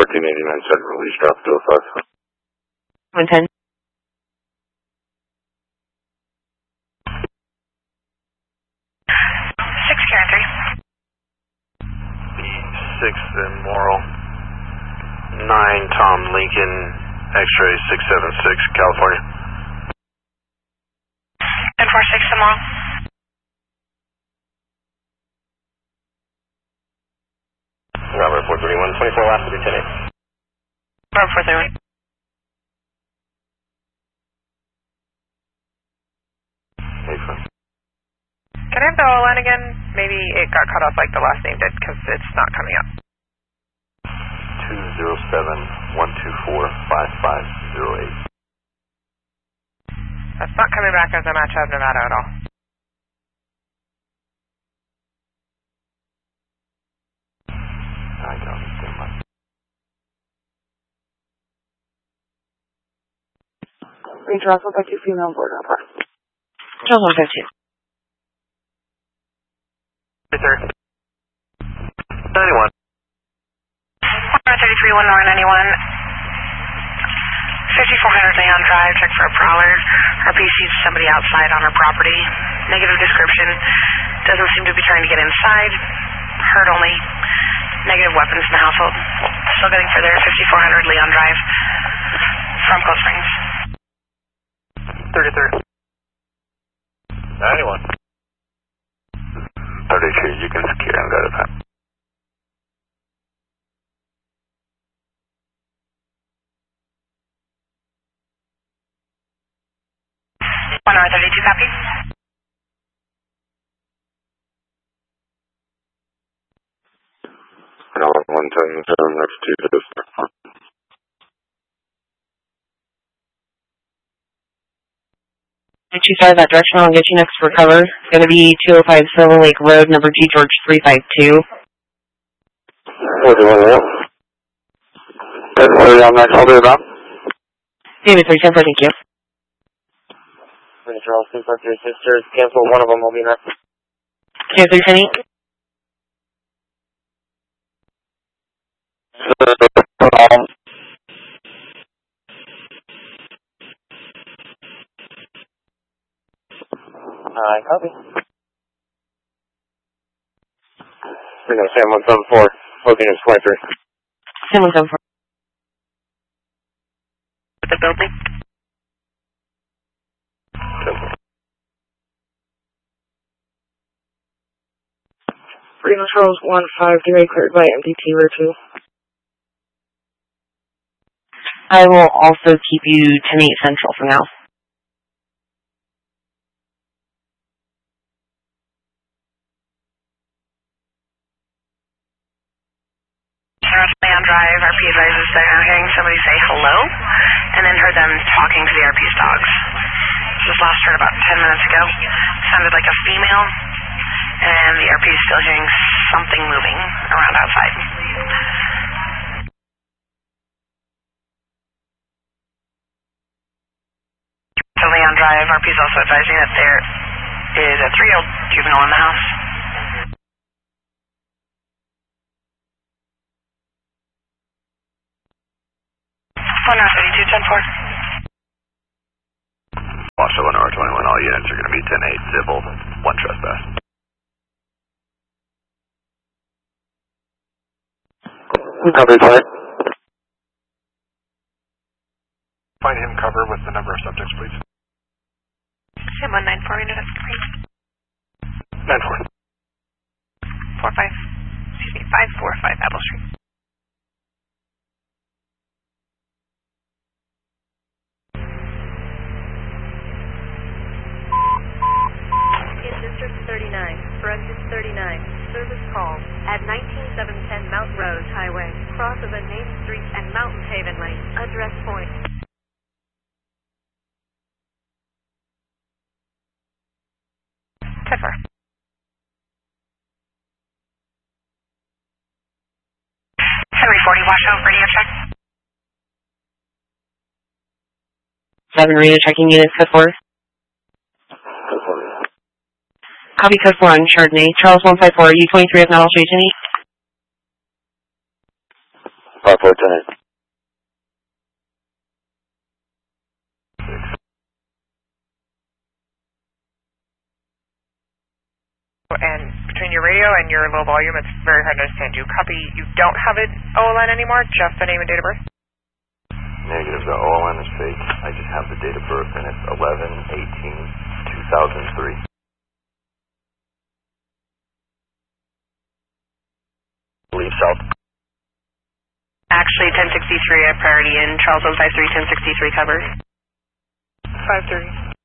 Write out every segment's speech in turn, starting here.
1489 Sergeant Release, drop to 05. 110. 6 Karen 3. E6 and Moral. 9 Tom Lincoln, X-ray 676, California. 10-4-6 tomorrow. Robert 431, 24 last to be 10-8. Robert 431. Can I have the O line again? Maybe it got cut off like the last name did because it's not coming up. 207-124-5508. That's not coming back as a match of Nevada at all. I don't understand much. Range Roswell, back to female on board, over. Charles 152. Yes, sir. 91. 133, 1 Nora 91. 5400 Leon Drive, check for a prowler. RP sees somebody outside on her property. Negative description. Doesn't seem to be trying to get inside. Heard only negative weapons in the household. Still getting further. 5400 Leon Drive from Cold Springs. 33. 91. 32, you can secure and go to that. One hour 32, copy. No, 177, next to this. 225, that directional, I'll get you next for cover. It's going to be 205 Silver Lake Road, number G George 352. 41, yeah. Good, so I'm next, I'll do it now. David 310, thank you. Charles, 253 sisters, cancel one of them, will be next. Okay, 310. Copy. We're going to Sam 174, looking at 23. Sam 174. The building. Reno Charles 153, cleared by MDT Route 2. I will also keep you 10-8 Central for now. On drive, RP advises they're now hearing somebody say hello, and then heard them talking to the RP's dogs. This was last heard about 10 minutes ago. Sounded like a female, and the RP is still hearing something moving around outside. So Leon Drive, RP is also advising that there is a 3-year-old juvenile in the house. 32, 10-4. Watch Illinois 21, all units are going to be 10-8, civil, 1 trespass. Copy, flight. Find him cover with the number of subjects, please. Sam 194, unit of 3. 94. 545 Apple Street. District 39, Forensic 39, service call at 19710 Mountain Rose Highway, cross of a Main Street and Mountain Haven Lane, address point. Tedford. Henry 40, Washoe, radio check. 7 radio checking units, code 4. Copy code 4 on Chardonnay. Charles 154, U23 of Knowledge Street, 5410. And between your radio and your low volume, it's very hard to understand you. Copy, you don't have an OLN anymore, just the name and date of birth? Negative, the OLN is fake. I just have the date of birth, and it's 11/18/2003. Leave south. Actually, 1063 at Priority Inn, Charles 153, 1063 covered. 530.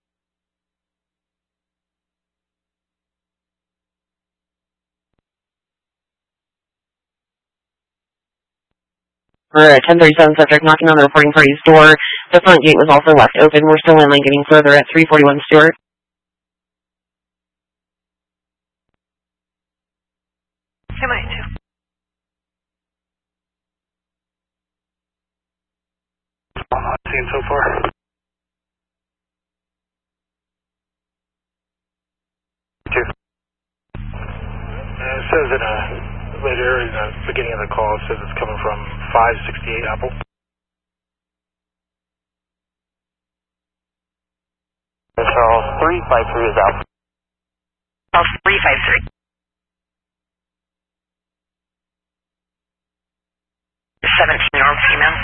We're at 1037 subject knocking on the reporting party's door. The front gate was also left open. We're still in lane getting further at 341 Stewart. MI2. Seen so far. Two. It says in a later in the beginning of the call, it says it's coming from 568 Apple. Charles 353 is out. Charles 353. 17-year-old female.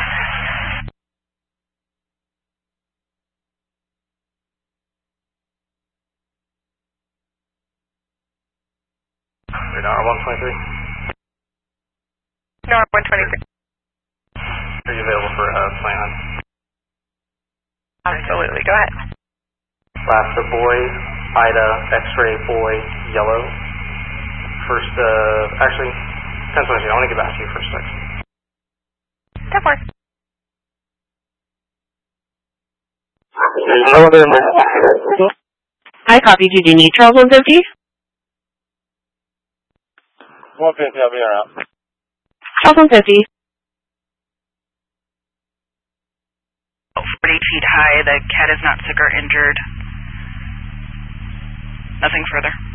Radar 123. No, 123. Are you available for flight on? Absolutely, go ahead. Alaska boy, Ida, X-ray boy, yellow. First, actually, depends on you. I want to get back to you for a second. That works. Hi, copy. Did you need Charles 150? 150, I'll be around. Charles 150. 40 feet high. The cat is not sick or injured. Nothing further.